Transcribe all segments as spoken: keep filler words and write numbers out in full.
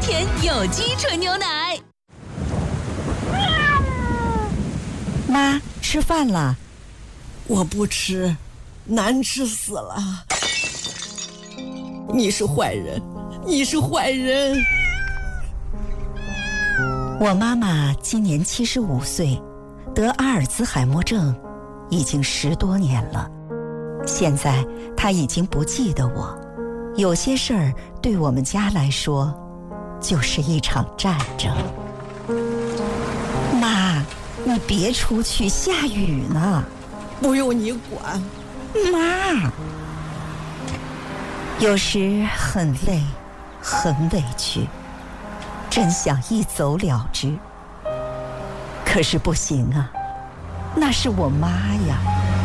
甜有机纯牛奶。 妈，吃饭了。 我不吃，难吃死了。你是坏人，你是坏人。 我妈妈今年七十五岁，得阿尔兹海默症已经十多年了。现在她已经不记得我，有些事儿对我们家来说就是一场战争。妈，你别出去，下雨呢。 不用你管。 妈，有时很累，很委屈，真想一走了之。可是不行啊，那是我妈呀。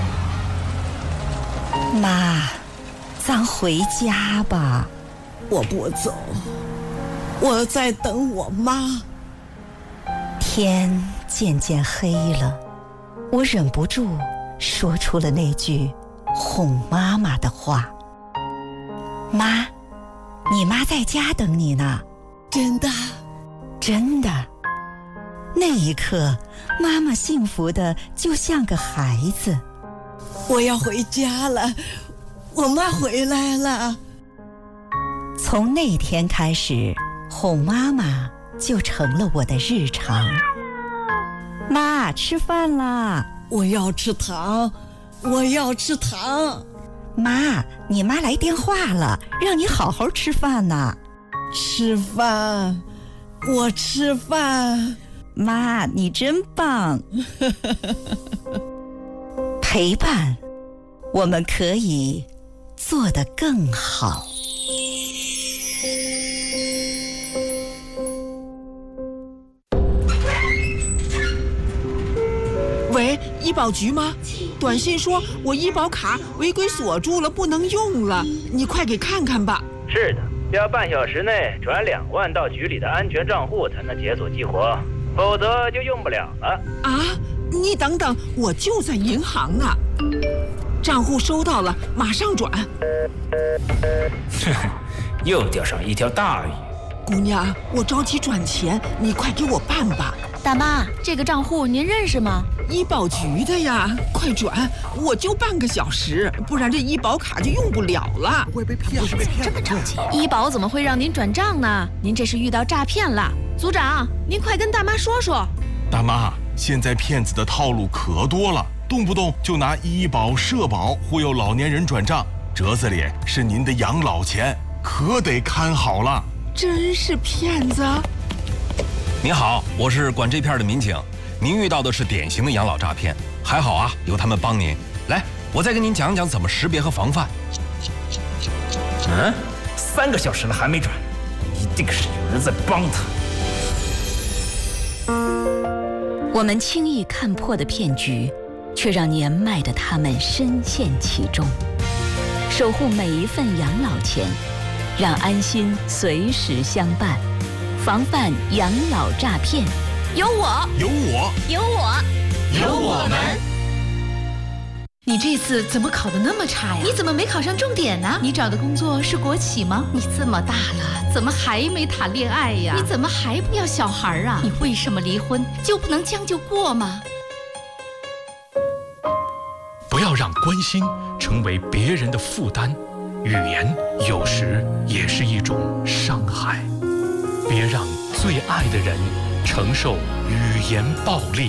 妈，咱回家吧。 我不走，我在等我妈。 天渐渐黑了，我忍不住说出了那句哄妈妈的话。妈，你妈在家等你呢。 真的？ 真的。那一刻，妈妈幸福的就像个孩子。 我要回家了，我妈回来了。 从那天开始，哄妈妈就成了我的日常。妈，吃饭啦！ 我要吃糖，我要吃糖。 妈，你妈来电话了，让你好好吃饭呢。 吃饭，我吃饭。 妈，你真棒。陪伴，我们可以做得更好。 喂，医保局吗？短信说我医保卡违规锁住了，不能用了，你快给看看吧。 是的，要半小时内转两万到局里的安全账户才能解锁激活，否则就用不了了。 啊，你等等，我就在银行呢。账户收到了，马上转。 又钓上一条大鱼。 姑娘，我着急转钱，你快给我办吧。 大妈，这个账户您认识吗？ 医保局的呀，快转！我就半个小时，不然这医保卡就用不了了。 会被骗，是被骗， 这么着急？医保怎么会让您转账呢？您这是遇到诈骗了。组长，您快跟大妈说说。 大妈，现在骗子的套路可多了，动不动就拿医保、社保忽悠老年人转账，折子里是您的养老钱，可得看好了。 真是骗子！ 您好，我是管这片的民警。您遇到的是典型的养老诈骗，还好啊，有他们帮您。来，我再跟您讲讲怎么识别和防范。 嗯，三个小时了还没转，一定是有人在帮他。 我们轻易看破的骗局，却让年迈的他们深陷其中。守护每一份养老钱，让安心随时相伴，防范养老诈骗。有我， 有我， 有我， 有我们。 你这次怎么考得那么差呀？你怎么没考上重点呢？你找的工作是国企吗？你这么大了，怎么还没谈恋爱呀？你怎么还不要小孩啊？你为什么离婚就不能将就过吗？ 不要让关心成为别人的负担，语言有时也是一种伤害。别让最爱的人承受语言暴力。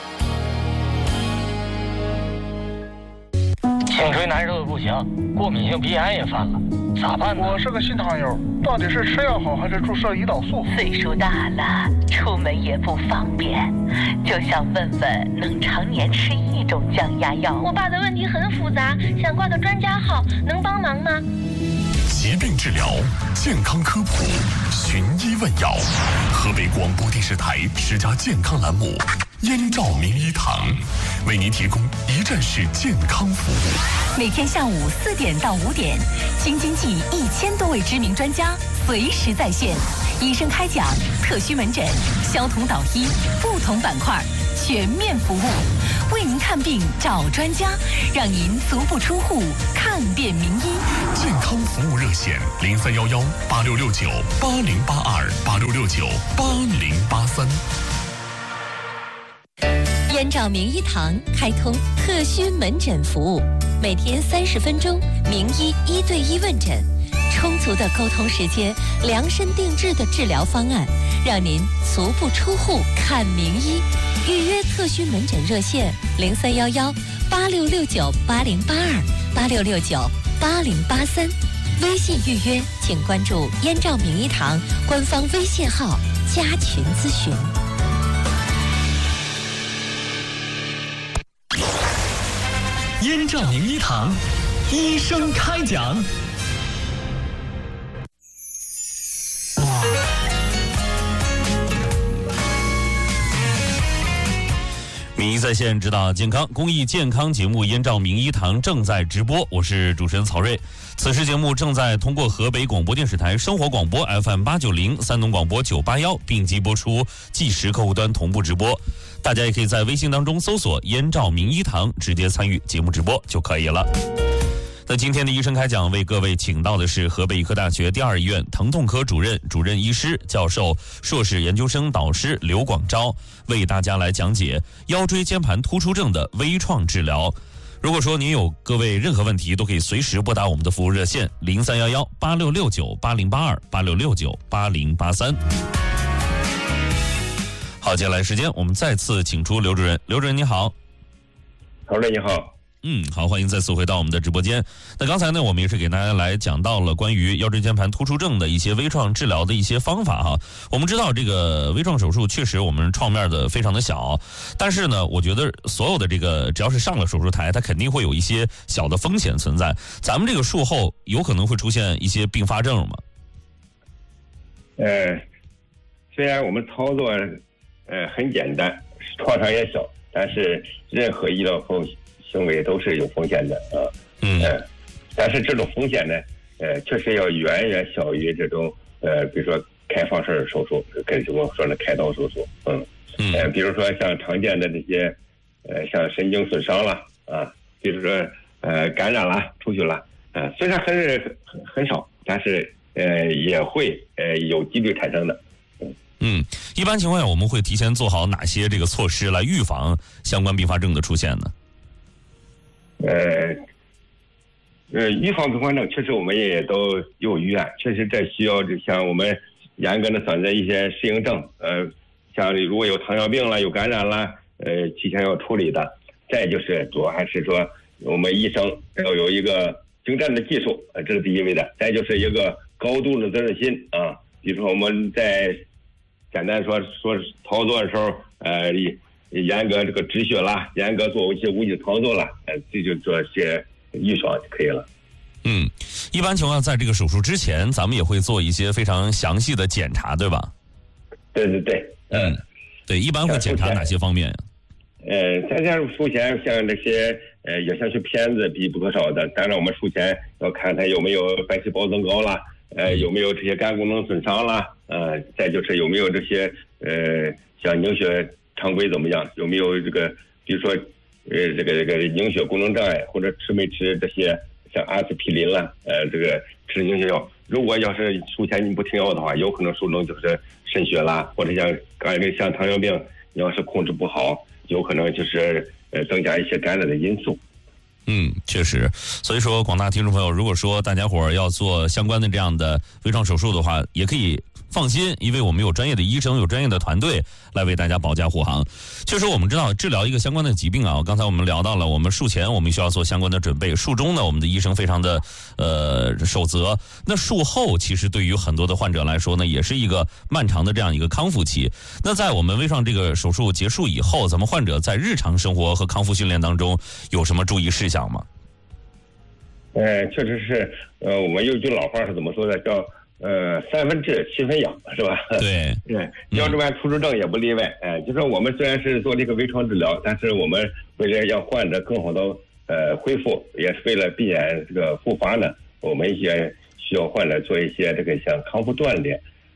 颈椎难受的不行，过敏性鼻炎也犯了，咋办呢？ 我是个新糖友，到底是吃药好还是注射胰岛素？ 岁数大了，出门也不方便，就想问问能常年吃一种降压药。 我爸的问题很复杂，想挂个专家号，能帮忙吗？ 疾病治疗，健康科普，寻医问药。河北广播电视台十佳健康栏目燕赵名医堂，为您提供一站式健康服务。 每天下午四点到五点，京津冀一千多位知名专家随时在线，医生开讲，特需门诊，消毒导医，不同板块全面服务，为您开看病找专家，让您足不出户看遍名医。 健康服务热线零三幺幺八六六九八零八二八六六九八零八三。 燕赵名医堂开通特需门诊服务，每天三十分钟，名医一对一问诊，充足的沟通时间，量身定制的治疗方案，让您足不出户看名医。预约特需门诊热线零三幺幺八六六九八零八二八六六九八零八三。微信预约请关注燕赵名医堂官方微信号加群咨询。 燕赵名医堂，医生开讲。 名医在线，指导健康公益健康节目《燕赵名医堂》正在直播，我是主持人曹睿。此时节目正在通过河北广播电视台生活广播 F M 八九零、山东广播九八幺并机播出，即时客户端同步直播。大家也可以在微信当中搜索“燕赵名医堂”，直接参与节目直播就可以了。那今天的医生开讲为各位请到的是河北医科大学第二医院疼痛科主任、主任医师、教授、硕士研究生导师刘广昭，为大家来讲解腰椎间盘突出症的微创治疗。如果说您有各位任何问题，都可以随时拨打我们的服务热线零三幺幺八六六九八零八二八六六九八零八三。好，接下来时间我们再次请出刘主任。刘主任你好。 曹主任你好。 嗯，好，欢迎再次回到我们的直播间。那刚才呢，我们也是给大家来讲到了关于腰椎间盘突出症的一些微创治疗的一些方法哈。我们知道这个微创手术确实我们创面的非常的小，但是呢，我觉得所有的这个只要是上了手术台，它肯定会有一些小的风险存在。咱们这个术后有可能会出现一些并发症吗？ 呃，虽然我们操作呃很简单，创伤也小，但是任何医疗风险行为都是有风险的啊， 嗯、 呃，但是这种风险呢，呃，确实要远远小于这种呃，比如说开放式手术，跟我们说的开刀手术，嗯， 嗯， 呃，比如说像常见的这些，呃，像神经损伤了啊，比如说呃感染了、出血了，呃，虽然很很很少，但是呃也会呃有几率产生的。 嗯，一般情况下我们会提前做好哪些这个措施来预防相关并发症的出现呢？ 呃，呃，预防并发症确实我们也都有预案，确实这需要就像我们严格的存在一些适应症，呃，像如果有糖尿病了、有感染了，呃，提前要处理的。再就是主要还是说我们医生要有一个精湛的技术，呃，这是第一位的。再就是一个高度的责任心啊，比如说我们在简单说说操作的时候，呃。严格这个止血啦，严格做一些无菌操作啦，呃，这就做些预防就可以了。 嗯，一般情况在这个手术之前，咱们也会做一些非常详细的检查，对吧？ 对对对， 嗯，对，一般会检查哪些方面呀？ 呃，咱像术前像这些呃影像学片子必不可少的，当然我们术前要看它有没有白细胞增高啦，呃，有没有这些肝功能损伤啦，呃，再就是有没有这些呃像凝血常规怎么样？有没有这个，比如说，呃，这个这个凝血功能障碍，或者吃没吃这些像阿司匹林啦，呃，这个吃凝血药。如果要是术前你不停药的话，有可能术中就是渗血啦，或者像刚才像糖尿病，你要是控制不好，有可能就是呃增加一些感染的因素。 嗯，确实。所以说，广大听众朋友，如果说大家伙儿要做相关的这样的微创手术的话，也可以放心，因为我们有专业的医生，有专业的团队来为大家保驾护航。确实，我们知道治疗一个相关的疾病啊，刚才我们聊到了，我们术前我们需要做相关的准备，术中呢，我们的医生非常的呃守责。那术后其实对于很多的患者来说呢，也是一个漫长的这样一个康复期。那在我们微创这个手术结束以后，咱们患者在日常生活和康复训练当中有什么注意事项吗？ 呃，确实是，呃，我们有句老话是怎么说的，叫呃三分治七分养，是吧？ 对， 对，腰椎盘突出症也不例外。哎、呃，就说我们虽然是做这个微创治疗，但是我们为了让患者更好的呃恢复，也是为了避免这个复发呢，我们也需要患者做一些这个像康复锻炼。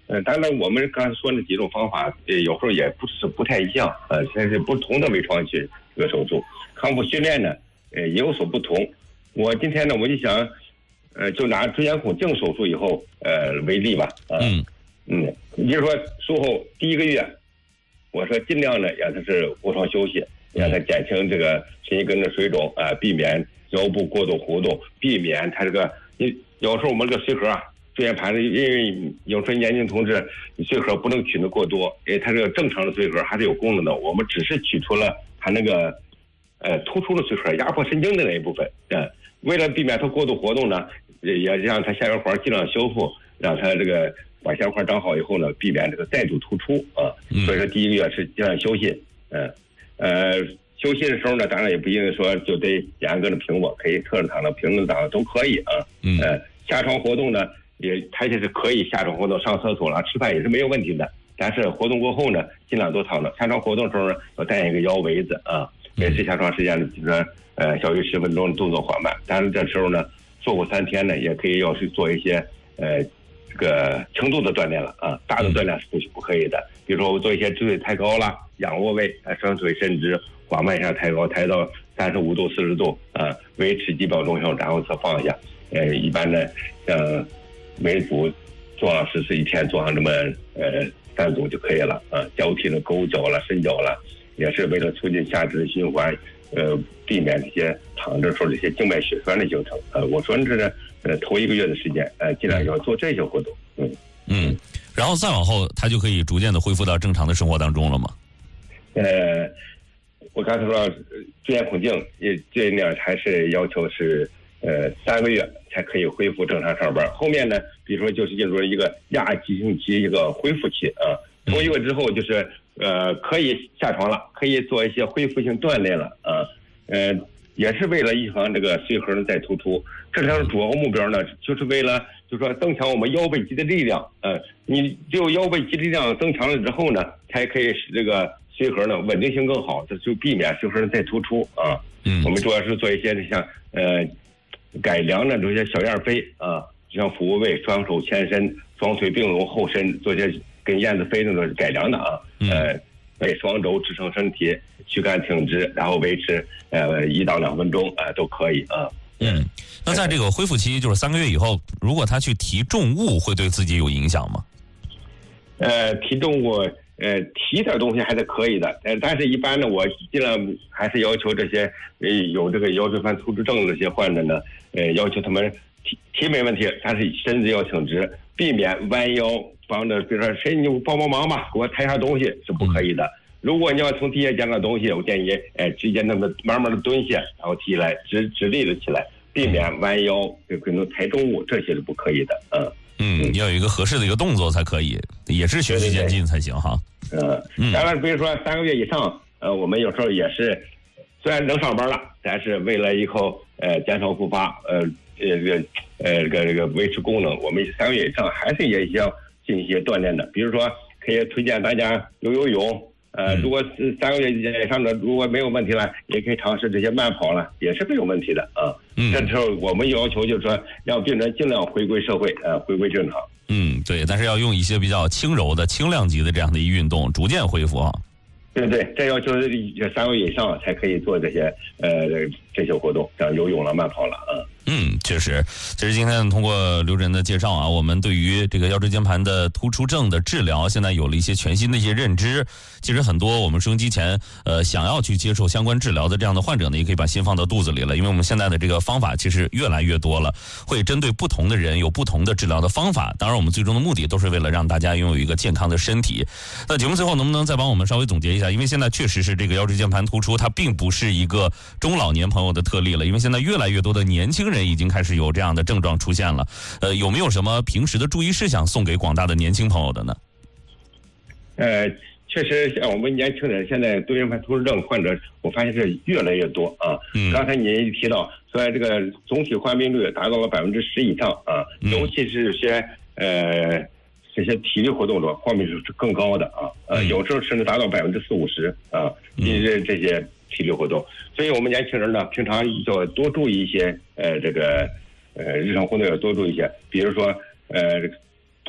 呃，当然我们刚才说那几种方法，呃，有时候也不是不太一样，呃，这是不同的微创区这个手术，康复训练呢，呃，也有所不同。我今天呢，我就想，呃，就拿椎间孔镜手术以后，呃为例吧，啊、呃，嗯嗯，也就是说术后第一个月，我说尽量呢让他是卧床休息，让他减轻这个神经根的水肿啊、呃，避免腰部过度活动，避免他这个，你有时候我们这个髓核啊。椎间盘的，因为有时候年轻同志髓核不能取的过多，因为他这个正常的髓核还是有功能的，我们只是取出了他那个呃突出的髓核，压迫神经的那一部分。呃，为了避免它过度活动呢，也让它下缘环尽量修复，让它这个把下缘环长好以后呢，避免这个再度突出啊。所以说第一个月是尽量休息，嗯呃。休息的时候呢，当然也不一定说就得严格的平卧，可以侧着躺着、平着躺着都可以啊。嗯，呃，下床活动呢，也它也是可以下床活动，上厕所了、吃饭也是没有问题的。但是活动过后呢，尽量多躺着。下床活动的时候呢，要带一个腰围子啊，每次下床时间呢，就是说呃小于十分钟，动作缓慢。但是这时候呢，做过三天呢，也可以要去做一些呃这个轻度的锻炼了啊，大的锻炼是不不可以的。比如说我做一些直腿抬高啦、仰卧位、双腿伸直。缓慢一下抬高，抬到三十五度、四十度，啊，维持几秒钟以后，然后再放下。呃，一般的像每组做上十次，一天做上这么呃三组就可以了啊。脚体的勾脚了、伸脚了，也是为了促进下肢循环，呃，避免这些躺着时候这些静脉血栓的形成。呃，我说这是呃头一个月的时间，呃，尽量要做这些活动。嗯嗯，然后再往后，他就可以逐渐的恢复到正常的生活当中了吗？ 呃。我刚才说椎间孔镜也这样还是要求是呃三个月才可以恢复正常上班，后面呢比如说就是进入一个亚急性期一个恢复期啊，头一个之后就是呃可以下床了，可以做一些恢复性锻炼了啊，呃也是为了预防这个髓核再突出，这条主要目标呢就是为了就是说增强我们腰背肌的力量，呃你只有腰背肌力量增强了之后呢，才可以使这个髓核呢稳定性更好，这就避免髓核再突出啊。嗯，我们主要是做一些像呃改良的这些小样飞啊，就像俯卧位、双手前伸、双腿并拢后伸，做些跟燕子飞那种改良的啊。呃，为双肘支撑身体，躯干挺直，然后维持呃一到两分钟啊、呃、都可以啊。 嗯，那在这个恢复期，就是三个月以后，如果他去提重物，会对自己有影响吗？ 呃，提重物。呃，提点东西还是可以的，呃，但是一般呢，我尽量还是要求这些呃有这个腰椎盘突出症的这些患者呢，呃，要求他们提提没问题，但是身子要挺直，避免弯腰，帮着比如说谁你帮帮忙吧，给我抬下东西是不可以的。如果你要从地下捡个东西，我建议哎直接那么慢慢的蹲下，然后提起来，直直立的起来，避免弯腰，可能抬重物，这些是不可以的，嗯。 嗯，要有一个合适的一个动作才可以，也是循序渐进才行哈。 嗯，当然，比如说三个月以上，呃，我们有时候也是，虽然能上班了，但是为了以后呃减少复发，呃呃这个呃这个这个维持功能，我们三个月以上还是也需要进行一些锻炼的。比如说，可以推荐大家游游泳。呃，如果是三个月以上的，如果没有问题了，也可以尝试这些慢跑了，也是没有问题的啊。嗯，这时候我们要求就是说，让病人尽量回归社会，呃，回归正常。 嗯，对，但是要用一些比较轻柔的、轻量级的这样的一运动，逐渐恢复啊。 对对，这要求是三个月以上才可以做这些呃这些活动，像游泳了、慢跑了啊。 嗯，确实，其实今天通过刘主任的介绍啊，我们对于这个腰椎间盘的突出症的治疗，现在有了一些全新的一些认知。其实很多我们收音机前呃想要去接受相关治疗的这样的患者呢，也可以把心放到肚子里了，因为我们现在的这个方法其实越来越多了，会针对不同的人有不同的治疗的方法。当然，我们最终的目的都是为了让大家拥有一个健康的身体。那节目最后能不能再帮我们稍微总结一下？因为现在确实是这个腰椎间盘突出，它并不是一个中老年朋友的特例了，因为现在越来越多的年轻人已经开始有这样的症状出现了。呃，有没有什么平时的注意事项送给广大的年轻朋友的呢？ 呃，确实，像我们年轻人现在椎间盘突出症患者，我发现是越来越多啊。嗯。刚才您提到，虽然这个总体患病率达到了百分之十以上啊，嗯、尤其是些呃这些体力活动者，患病率是更高的啊。呃，有时候甚至达到百分之四五十啊，因为这些体力活动，所以我们年轻人呢，平常要多注意一些呃这个呃日常活动要多注意一些，比如说呃。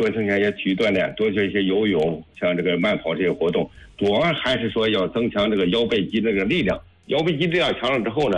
多增加一些体育锻炼，多学一些游泳，像这个慢跑这些活动。主要还是说要增强这个腰背肌这个力量。腰背肌力量强了之后呢，